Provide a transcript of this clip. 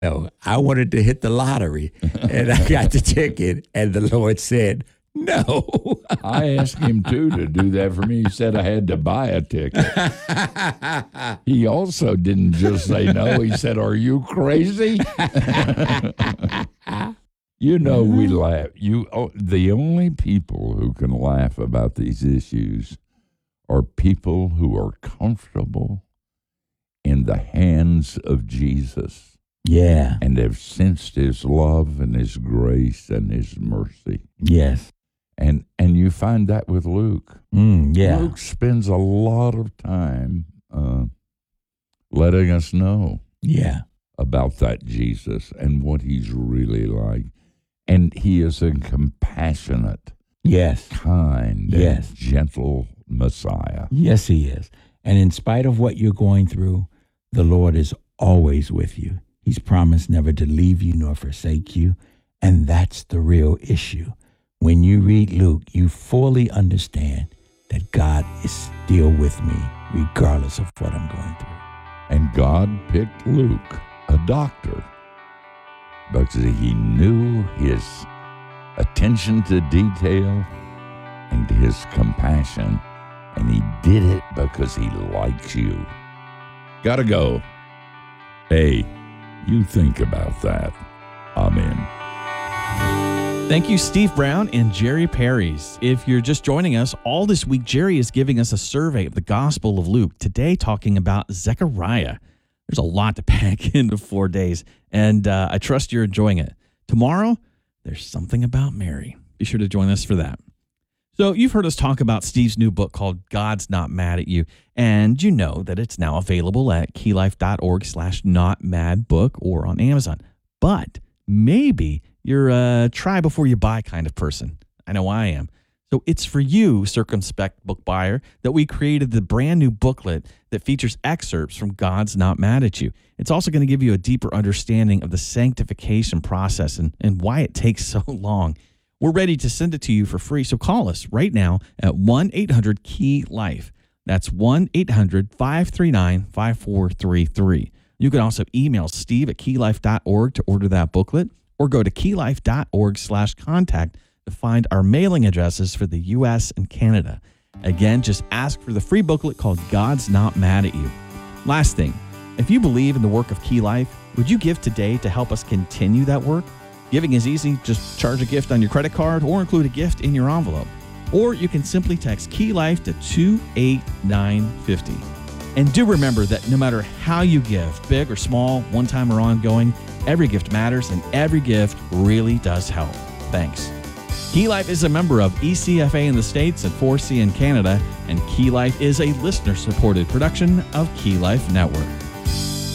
No, I wanted to hit the lottery, and I got the ticket, and the Lord said, no. I asked him, too, to do that for me. He said I had to buy a ticket. He also didn't just say no. He said, are you crazy? You know, we laugh. The only people who can laugh about these issues are people who are comfortable in the hands of Jesus. Yeah. And have sensed his love and his grace and his mercy. Yes. And you find that with Luke. Yeah. Luke spends a lot of time letting us know about that Jesus and what he's really like. And he is a compassionate, kind, and gentle Messiah. Yes, he is. And in spite of what you're going through, the Lord is always with you. He's promised never to leave you nor forsake you. And that's the real issue. When you read Luke, you fully understand that God is still with me, regardless of what I'm going through. And God picked Luke, a doctor, because he knew his attention to detail and his compassion, and he did it because he likes you. Gotta go. Hey, you think about that. Amen. Thank you, Steve Brown and Jerry Parries. If you're just joining us, all this week, Jerry is giving us a survey of the Gospel of Luke, today talking about Zechariah. There's a lot to pack into 4 days, and I trust you're enjoying it. Tomorrow, there's something about Mary. Be sure to join us for that. So you've heard us talk about Steve's new book called God's Not Mad at You, and you know that it's now available at keylife.org/notmadbook or on Amazon. But maybe you're a try before you buy kind of person. I know I am. So it's for you, circumspect book buyer, that we created the brand new booklet that features excerpts from God's Not Mad at You. It's also going to give you a deeper understanding of the sanctification process and why it takes so long. We're ready to send it to you for free, so call us right now at 1-800-KEY-LIFE. That's 1-800-539-5433. You can also email Steve at keylife.org to order that booklet, or go to keylife.org/contact to find our mailing addresses for the U.S. and Canada. Again, just ask for the free booklet called God's Not Mad at You. Last thing, if you believe in the work of Key Life, would you give today to help us continue that work? Giving is easy. Just charge a gift on your credit card or include a gift in your envelope. Or you can simply text Key Life to 28950. And do remember that no matter how you give, big or small, one time or ongoing, every gift matters and every gift really does help. Thanks. Key Life is a member of ECFA in the States and 4C in Canada, and Key Life is a listener-supported production of Key Life Network.